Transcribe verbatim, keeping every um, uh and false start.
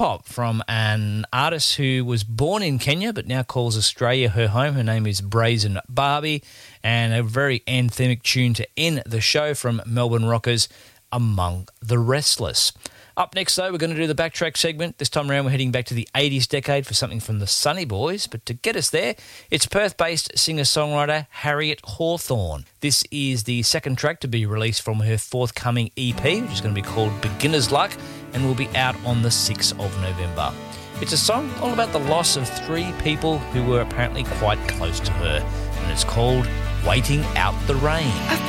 Pop from an artist who was born in Kenya but now calls Australia her home. Her name is Brazen Barbie, and a very anthemic tune to end the show from Melbourne rockers Among the Restless. Up next, though, we're going to do the backtrack segment. This time around, we're heading back to the eighties decade for something from the Sunny Boys. But to get us there, it's Perth-based singer-songwriter Harriet Hawthorne. This is the second track to be released from her forthcoming E P, which is going to be called Beginner's Luck, and will be out on the sixth of November. It's a song all about the loss of three people who were apparently quite close to her, and it's called Waiting Out the Rain.